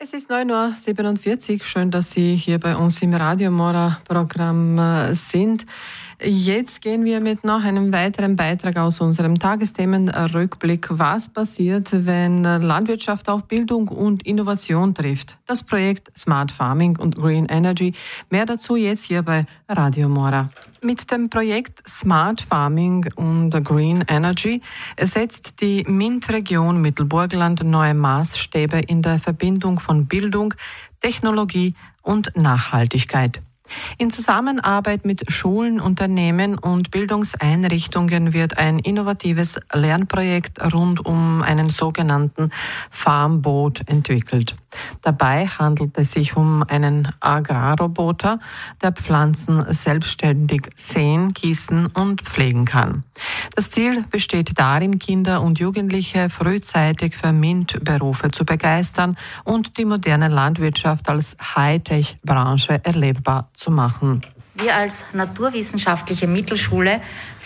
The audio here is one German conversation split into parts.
Es ist 9:47 Uhr. Schön, dass Sie hier bei uns im Radio Mora-Programm sind. Jetzt gehen wir mit noch einem weiteren Beitrag aus unserem Tagesthemenrückblick. Was passiert, wenn Landwirtschaft auf Bildung und Innovation trifft? Das Projekt Smart Farming und Green Energy. Mehr dazu jetzt hier bei Radio Mora. Mit dem Projekt Smart Farming und Green Energy setzt die MINT-Region Mittelburgenland neue Maßstäbe in der Verbindung von Bildung, Technologie und Nachhaltigkeit. In Zusammenarbeit mit Schulen, Unternehmen und Bildungseinrichtungen wird ein innovatives Lernprojekt rund um einen sogenannten Farmbot entwickelt. Dabei handelt es sich um einen Agrarroboter, der Pflanzen selbstständig säen, gießen und pflegen kann. Das Ziel besteht darin, Kinder und Jugendliche frühzeitig für MINT-Berufe zu begeistern und die moderne Landwirtschaft als Hightech-Branche erlebbar zu machen. Wir als naturwissenschaftliche Mittelschule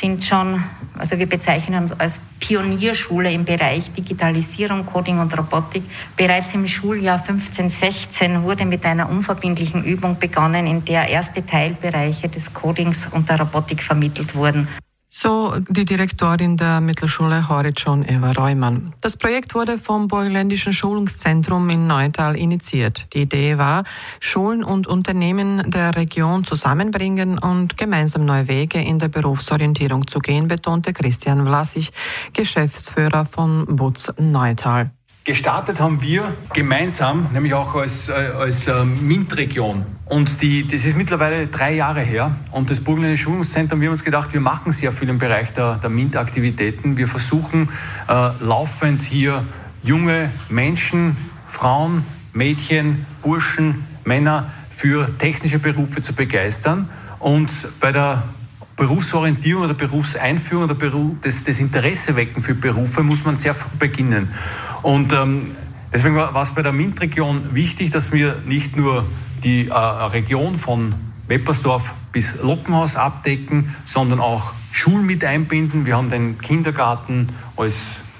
wir bezeichnen uns als Pionierschule im Bereich Digitalisierung, Coding und Robotik. Bereits im Schuljahr 15/16 wurde mit einer unverbindlichen Übung begonnen, in der erste Teilbereiche des Codings und der Robotik vermittelt wurden. So die Direktorin der Mittelschule Horizon, Eva Reumann. Das Projekt wurde vom Burgenländischen Schulungszentrum in Neutal initiiert. Die Idee war, Schulen und Unternehmen der Region zusammenbringen und gemeinsam neue Wege in der Berufsorientierung zu gehen, betonte Christian Vlasich, Geschäftsführer von BUZ Neutal. Gestartet haben wir gemeinsam, nämlich auch als MINT-Region. Und das ist mittlerweile 3 Jahre her. Und das Burgenländische Schulungszentrum, wir haben uns gedacht, wir machen sehr viel im Bereich der MINT-Aktivitäten. Wir versuchen laufend hier junge Menschen, Frauen, Mädchen, Burschen, Männer für technische Berufe zu begeistern. Und bei der Berufsorientierung oder Berufseinführung oder das Interesse wecken für Berufe muss man sehr früh beginnen. Und deswegen war es bei der MINT-Region wichtig, dass wir nicht nur die Region von Weppersdorf bis Lockenhaus abdecken, sondern auch Schulen mit einbinden. Wir haben den Kindergarten als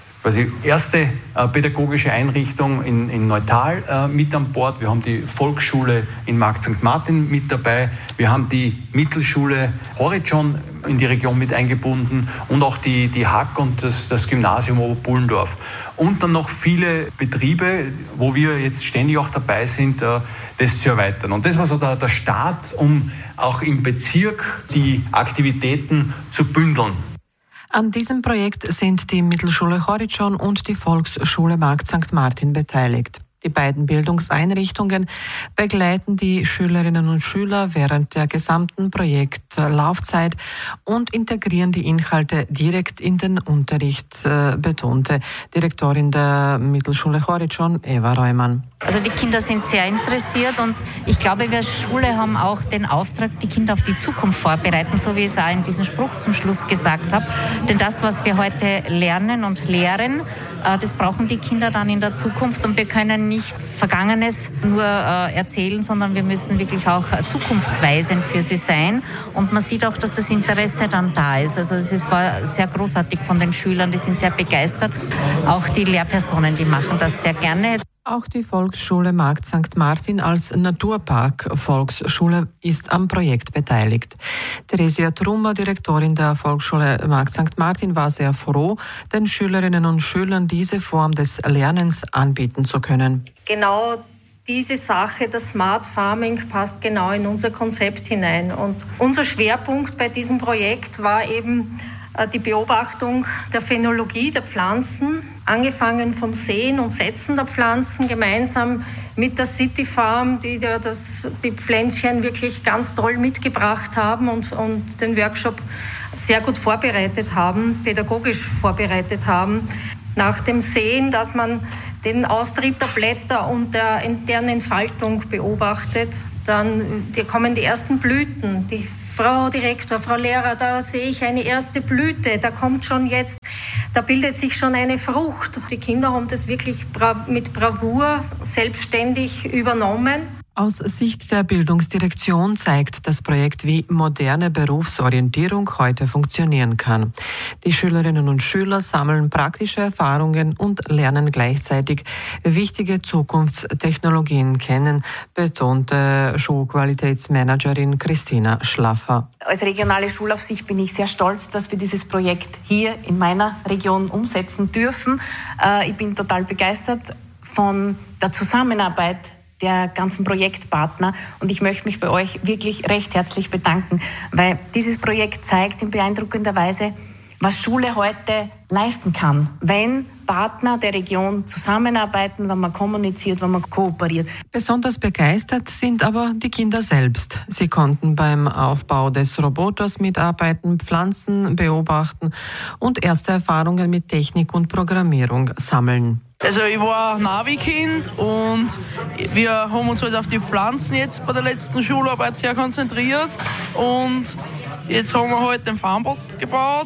erste pädagogische Einrichtung in Neutal mit an Bord. Wir haben die Volksschule in Markt St. Martin mit dabei. Wir haben die Mittelschule Horizon in die Region mit eingebunden und auch die Hack und das Gymnasium Oberbullendorf. Und dann noch viele Betriebe, wo wir jetzt ständig auch dabei sind, das zu erweitern. Und das war so der Start, um auch im Bezirk die Aktivitäten zu bündeln. An diesem Projekt sind die Mittelschule Horizon und die Volksschule Markt St. Martin beteiligt. Die beiden Bildungseinrichtungen begleiten die Schülerinnen und Schüler während der gesamten Projektlaufzeit und integrieren die Inhalte direkt in den Unterricht, betonte Direktorin der Mittelschule Horizon, Eva Reumann. Also die Kinder sind sehr interessiert und ich glaube, wir als Schule haben auch den Auftrag, die Kinder auf die Zukunft vorbereiten, so wie ich es auch in diesem Spruch zum Schluss gesagt habe. Denn das, was wir heute lernen und lehren, das brauchen die Kinder dann in der Zukunft und wir können nicht Vergangenes nur erzählen, sondern wir müssen wirklich auch zukunftsweisend für sie sein und man sieht auch, dass das Interesse dann da ist. Also es war sehr großartig von den Schülern, die sind sehr begeistert. Auch die Lehrpersonen, die machen das sehr gerne. Auch die Volksschule Markt St. Martin als Naturpark-Volksschule ist am Projekt beteiligt. Theresia Trummer, Direktorin der Volksschule Markt St. Martin, war sehr froh, den Schülerinnen und Schülern diese Form des Lernens anbieten zu können. Genau diese Sache, das Smart Farming, passt genau in unser Konzept hinein. Und unser Schwerpunkt bei diesem Projekt war eben die Beobachtung der Phänologie der Pflanzen, angefangen vom Säen und Setzen der Pflanzen, gemeinsam mit der City Farm, die die Pflänzchen wirklich ganz toll mitgebracht haben und den Workshop sehr gut vorbereitet haben, pädagogisch vorbereitet haben. Nach dem Säen, dass man den Austrieb der Blätter und der internen Entfaltung beobachtet, dann kommen die ersten Blüten, die Frau Direktor, Frau Lehrer, da sehe ich eine erste Blüte, da bildet sich schon eine Frucht. Die Kinder haben das wirklich mit Bravour selbstständig übernommen. Aus Sicht der Bildungsdirektion zeigt das Projekt, wie moderne Berufsorientierung heute funktionieren kann. Die Schülerinnen und Schüler sammeln praktische Erfahrungen und lernen gleichzeitig wichtige Zukunftstechnologien kennen, betonte Schulqualitätsmanagerin Christina Schlaffer. Als regionale Schulaufsicht bin ich sehr stolz, dass wir dieses Projekt hier in meiner Region umsetzen dürfen. Ich bin total begeistert von der Zusammenarbeit der ganzen Projektpartner und ich möchte mich bei euch wirklich recht herzlich bedanken, weil dieses Projekt zeigt in beeindruckender Weise, was Schule heute leisten kann, wenn Partner der Region zusammenarbeiten, wenn man kommuniziert, wenn man kooperiert. Besonders begeistert sind aber die Kinder selbst. Sie konnten beim Aufbau des Roboters mitarbeiten, Pflanzen beobachten und erste Erfahrungen mit Technik und Programmierung sammeln. Also ich war Navi-Kind und wir haben uns halt auf die Pflanzen jetzt bei der letzten Schularbeit sehr konzentriert und jetzt haben wir halt den Farmbot gebaut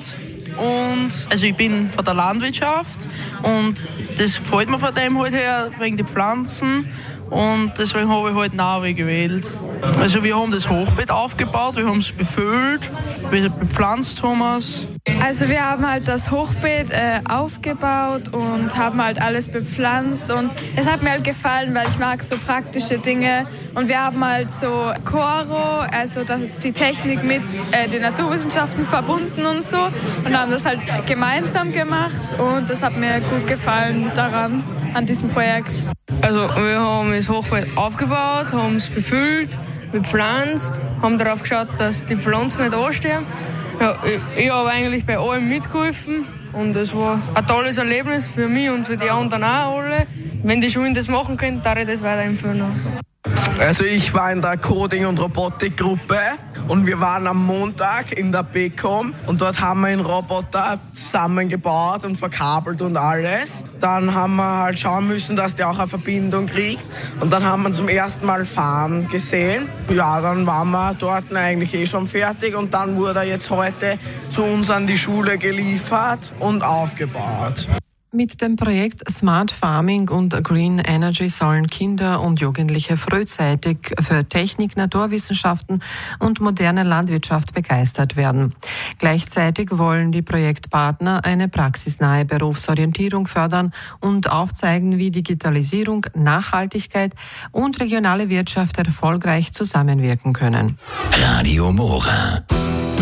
und also ich bin von der Landwirtschaft und das gefällt mir von dem halt her wegen den Pflanzen und deswegen habe ich halt Navi gewählt. Also wir haben das Hochbeet aufgebaut, wir haben es befüllt, wir bepflanzt haben es. Also wir haben halt das Hochbeet aufgebaut und haben halt alles bepflanzt und es hat mir halt gefallen, weil ich mag so praktische Dinge und wir haben halt so Choro, also die Technik mit den Naturwissenschaften verbunden und so und haben das halt gemeinsam gemacht und das hat mir gut gefallen daran, an diesem Projekt. Also wir haben das Hochbeet aufgebaut, haben es befüllt, bepflanzt, haben darauf geschaut, dass die Pflanzen nicht ansterben. Ja, ich habe eigentlich bei allem mitgeholfen und es war ein tolles Erlebnis für mich und für die anderen auch alle. Wenn die Schulen das machen können, darf ich das weiterempfehlen. Also ich war in der Coding- und Robotikgruppe und wir waren am Montag in der BCom und dort haben wir einen Roboter zusammengebaut und verkabelt und alles. Dann haben wir halt schauen müssen, dass der auch eine Verbindung kriegt und dann haben wir zum ersten Mal fahren gesehen. Ja, dann waren wir dort eigentlich schon fertig und dann wurde er jetzt heute zu uns an die Schule geliefert und aufgebaut. Mit dem Projekt Smart Farming und Green Energy sollen Kinder und Jugendliche frühzeitig für Technik, Naturwissenschaften und moderne Landwirtschaft begeistert werden. Gleichzeitig wollen die Projektpartner eine praxisnahe Berufsorientierung fördern und aufzeigen, wie Digitalisierung, Nachhaltigkeit und regionale Wirtschaft erfolgreich zusammenwirken können. Radio Mora.